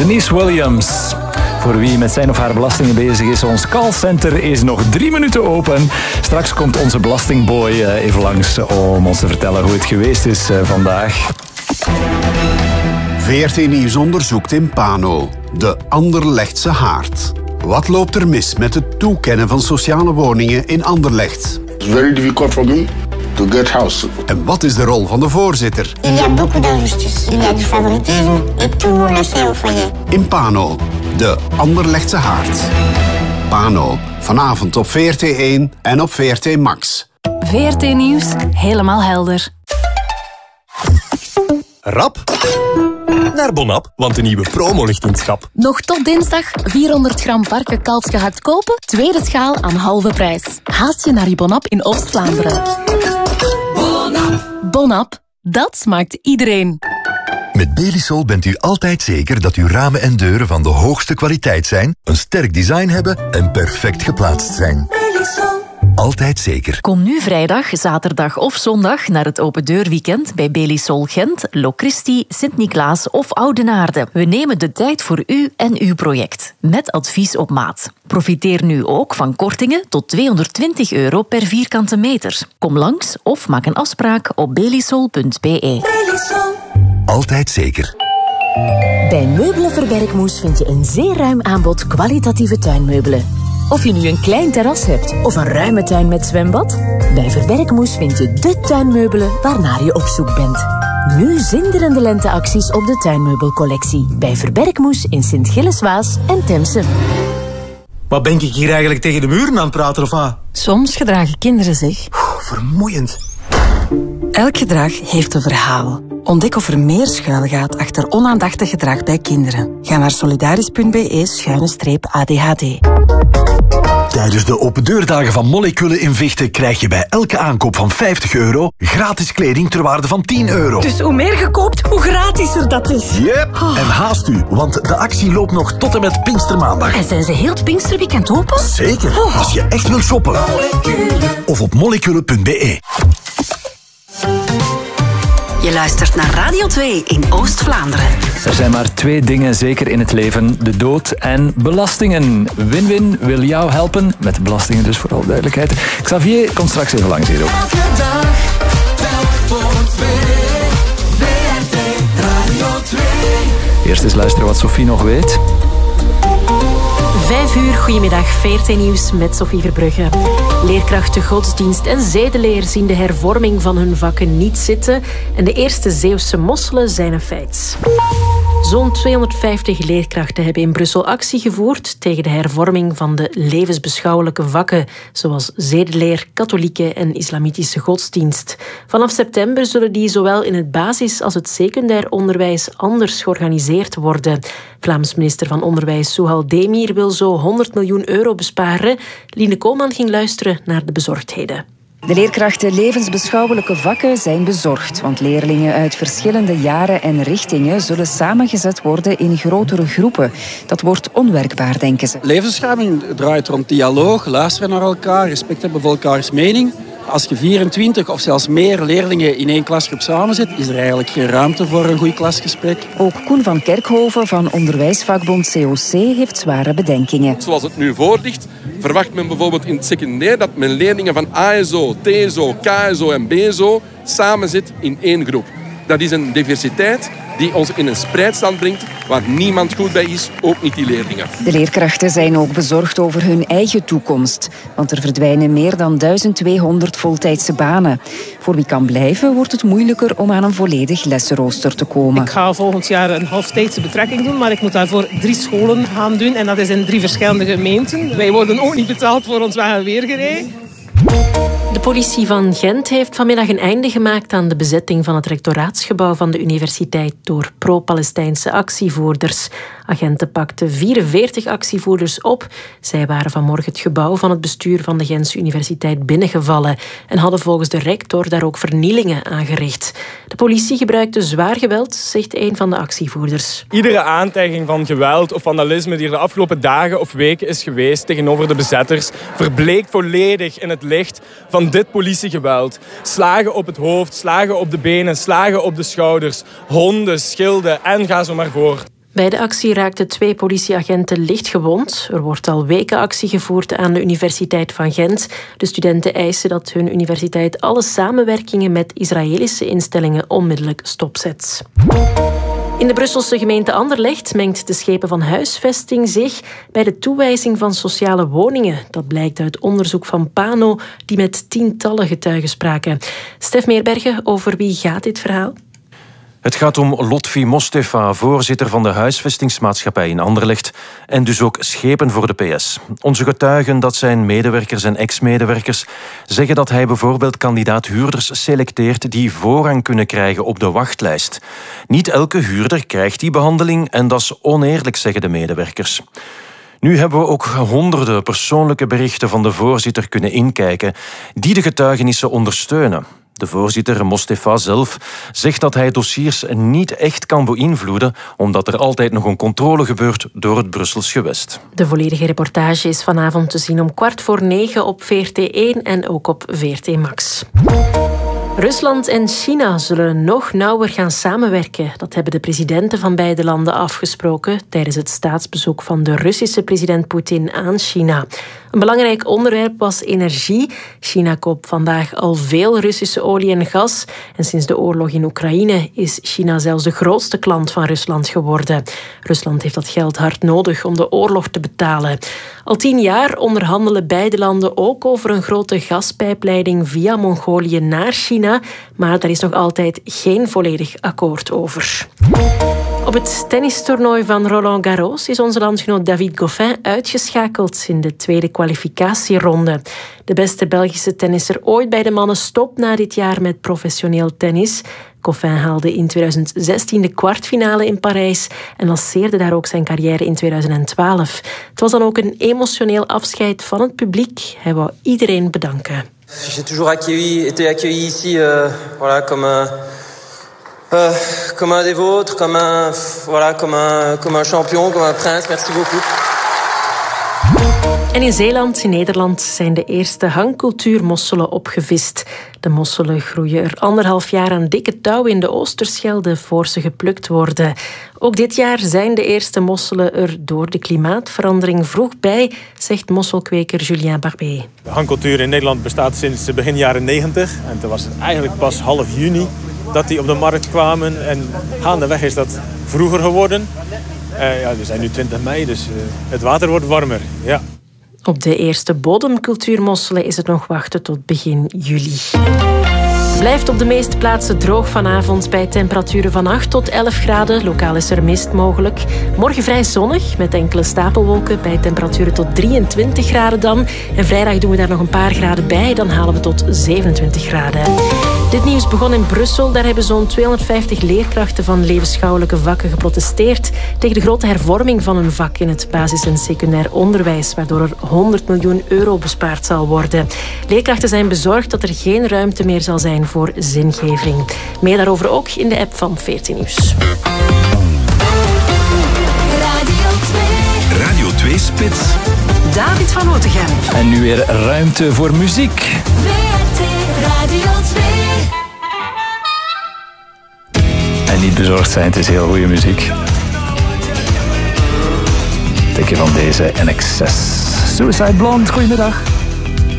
Denise Williams. Voor wie met zijn of haar belastingen bezig is, ons callcenter is nog 3 minuten open. Straks komt onze belastingboy even langs om ons te vertellen hoe het geweest is vandaag. VRT Nieuws onderzoekt in Pano. De Anderlechtse haard. Wat loopt er mis met het toekennen van sociale woningen in Anderlecht? It's very difficult for me to get house. En wat is de rol van de voorzitter? Il y a beaucoup d'injustice. Il y a du favoritisme et tout le monde le sait au foyer. In Pano. De Anderlechtse haard. Pano. Vanavond op VRT1 en op VRT Max. VRT Nieuws. Helemaal helder. Rap naar Bonap, want de nieuwe promo ligt in het schap. Nog tot dinsdag 400 gram varken kalfsgehakt kopen, tweede schaal aan halve prijs. Haast je naar je Bonap in Oost-Vlaanderen. Bonap, dat smaakt iedereen. Met Belisol bent u altijd zeker dat uw ramen en deuren van de hoogste kwaliteit zijn, een sterk design hebben en perfect geplaatst zijn. Belisol. Altijd zeker. Kom nu vrijdag, zaterdag of zondag naar het open deurweekend bij Belisol Gent, Locristi, Sint-Niklaas of Oudenaarde. We nemen de tijd voor u en uw project, met advies op maat. Profiteer nu ook van kortingen tot €220 per vierkante meter. Kom langs of maak een afspraak op belisol.be. Belisol. Altijd zeker. Bij Meubelen Verbergmoes vind je een zeer ruim aanbod kwalitatieve tuinmeubelen. Of je nu een klein terras hebt of een ruime tuin met zwembad, bij Verbergmoes vind je de tuinmeubelen waarnaar je op zoek bent. Nu zinderende lenteacties op de tuinmeubelcollectie bij Verbergmoes in Sint-Gilles-Waas en Temse. Wat ben ik hier eigenlijk tegen de muur aan het praten of wat? Soms gedragen kinderen zich. Vermoeiend. Elk gedrag heeft een verhaal. Ontdek of er meer schuilgaat achter onaandachtig gedrag bij kinderen. Ga naar solidaris.be/ADHD. Tijdens de opendeurdagen van Molecule in Vichten krijg je bij elke aankoop van €50 gratis kleding ter waarde van €10. Dus hoe meer je koopt, hoe gratisser dat is. Yep. En haast u, want de actie loopt nog tot en met Pinkstermaandag. En zijn ze heel het Pinksterweekend open? Zeker, als je echt wilt shoppen. Of op molecule.be. Je luistert naar Radio 2 in Oost-Vlaanderen. Er zijn maar 2 dingen zeker in het leven. De dood en belastingen. Win-Win wil jou helpen. Met de belastingen dus, voor alle duidelijkheid. Xavier komt straks even langs hier ook. Elke dag, telk voor 2. VRT Radio 2. Eerst eens luisteren wat Sophie nog weet. 5 uur, goedemiddag, VRT Nieuws met Sophie Verbrugge. Leerkrachten godsdienst en zedeleer zien de hervorming van hun vakken niet zitten en de eerste Zeeuwse mosselen zijn een feit. Zo'n 250 leerkrachten hebben in Brussel actie gevoerd tegen de hervorming van de levensbeschouwelijke vakken, zoals zedeleer, katholieke en islamitische godsdienst. Vanaf september zullen die zowel in het basis- als het secundair onderwijs anders georganiseerd worden. Vlaams minister van Onderwijs Souhal Demir wil zo €100 miljoen besparen. Line Koolman ging luisteren naar de bezorgdheden. De leerkrachten levensbeschouwelijke vakken zijn bezorgd, want leerlingen uit verschillende jaren en richtingen zullen samengezet worden in grotere groepen. Dat wordt onwerkbaar, denken ze. Levensbeschouwing draait rond dialoog, luisteren naar elkaar, respect hebben voor elkaars mening. Als je 24 of zelfs meer leerlingen in één klasgroep samenzet, is er eigenlijk geen ruimte voor een goed klasgesprek. Ook Koen van Kerkhoven van onderwijsvakbond COC heeft zware bedenkingen. Zoals het nu voor ligt, verwacht men bijvoorbeeld in het secundair dat men leerlingen van ASO, TSO, KSO en BSO samenzet in één groep. Dat is een diversiteit die ons in een spreidstand brengt waar niemand goed bij is, ook niet die leerlingen. De leerkrachten zijn ook bezorgd over hun eigen toekomst, want er verdwijnen meer dan 1200 voltijdse banen. Voor wie kan blijven, wordt het moeilijker om aan een volledig lessenrooster te komen. Ik ga volgend jaar een halftijdse betrekking doen, maar ik moet daarvoor 3 scholen gaan doen en dat is in 3 verschillende gemeenten. Wij worden ook niet betaald voor ons weg- en weergerij. De politie van Gent heeft vanmiddag een einde gemaakt aan de bezetting van het rectoraatsgebouw van de universiteit door pro-Palestijnse actievoerders. Agenten pakten 44 actievoerders op. Zij waren vanmorgen het gebouw van het bestuur van de Gentse Universiteit binnengevallen en hadden volgens de rector daar ook vernielingen aangericht. De politie gebruikte zwaar geweld, zegt een van de actievoerders. Iedere aantijging van geweld of vandalisme die er de afgelopen dagen of weken is geweest tegenover de bezetters, verbleekt volledig in het licht van dit politiegeweld. Slagen op het hoofd, slagen op de benen, slagen op de schouders, honden, schilden en ga zo maar voor. Bij de actie raakten 2 politieagenten licht gewond. Er wordt al weken actie gevoerd aan de Universiteit van Gent. De studenten eisen dat hun universiteit alle samenwerkingen met Israëlische instellingen onmiddellijk stopzet. In de Brusselse gemeente Anderlecht mengt de schepen van huisvesting zich bij de toewijzing van sociale woningen. Dat blijkt uit onderzoek van Pano, die met tientallen getuigen spraken. Stef Meerbergen, over wie gaat dit verhaal? Het gaat om Lotfi Mostefa, voorzitter van de huisvestingsmaatschappij in Anderlecht en dus ook schepen voor de PS. Onze getuigen, dat zijn medewerkers en ex-medewerkers, zeggen dat hij bijvoorbeeld kandidaat-huurders selecteert die voorrang kunnen krijgen op de wachtlijst. Niet elke huurder krijgt die behandeling en dat is oneerlijk, zeggen de medewerkers. Nu hebben we ook honderden persoonlijke berichten van de voorzitter kunnen inkijken die de getuigenissen ondersteunen. De voorzitter, Mostefa zelf, zegt dat hij dossiers niet echt kan beïnvloeden, omdat er altijd nog een controle gebeurt door het Brussels gewest. De volledige reportage is vanavond te zien om 9:15 op VRT1 en ook op VRT Max. Rusland en China zullen nog nauwer gaan samenwerken. Dat hebben de presidenten van beide landen afgesproken tijdens het staatsbezoek van de Russische president Poetin aan China. Een belangrijk onderwerp was energie. China koopt vandaag al veel Russische olie en gas. En sinds de oorlog in Oekraïne is China zelfs de grootste klant van Rusland geworden. Rusland heeft dat geld hard nodig om de oorlog te betalen. Al 10 jaar onderhandelen beide landen ook over een grote gaspijpleiding via Mongolië naar China. Maar daar is nog altijd geen volledig akkoord over. Op het tennistoernooi van Roland Garros is onze landgenoot David Goffin uitgeschakeld in de tweede kwalificatieronde. De beste Belgische tennisser ooit bij de mannen stopt na dit jaar met professioneel tennis. Goffin haalde in 2016 de kwartfinale in Parijs en lanceerde daar ook zijn carrière in 2012. Het was dan ook een emotioneel afscheid van het publiek. Hij wou iedereen bedanken. J'ai toujours été accueilli ici voilà, comme un des vôtres, comme un champion, comme un prince. Merci beaucoup. En in Zeeland, in Nederland, zijn de eerste hangcultuurmosselen opgevist. De mosselen groeien er 1,5 jaar aan dikke touw in de Oosterschelde voor ze geplukt worden. Ook dit jaar zijn de eerste mosselen er door de klimaatverandering vroeg bij, zegt mosselkweker Julien Barbé. De hangcultuur in Nederland bestaat sinds begin jaren 90. En toen was het eigenlijk pas half juni dat die op de markt kwamen. En gaandeweg is dat vroeger geworden. We zijn nu 20 mei, dus het water wordt warmer. Ja. Op de eerste bodemcultuurmosselen is het nog wachten tot begin juli. Blijft op de meeste plaatsen droog vanavond bij temperaturen van 8 tot 11 graden. Lokaal is er mist mogelijk. Morgen vrij zonnig met enkele stapelwolken bij temperaturen tot 23 graden dan. En vrijdag doen we daar nog een paar graden bij. Dan halen we tot 27 graden. Dit nieuws begon in Brussel. Daar hebben zo'n 250 leerkrachten van levensschouwelijke vakken geprotesteerd tegen de grote hervorming van een vak in het basis- en secundair onderwijs, waardoor er 100 miljoen euro bespaard zal worden. Leerkrachten zijn bezorgd dat er geen ruimte meer zal zijn voor zingeving. Meer daarover ook in de app van 14 Nieuws. Radio 2 Spits. David van Otegem. En nu weer ruimte voor muziek. VRT Radio 2. En niet bezorgd zijn, het is heel goede muziek. Tikje van deze NXS. Suicide Blonde, goedemiddag.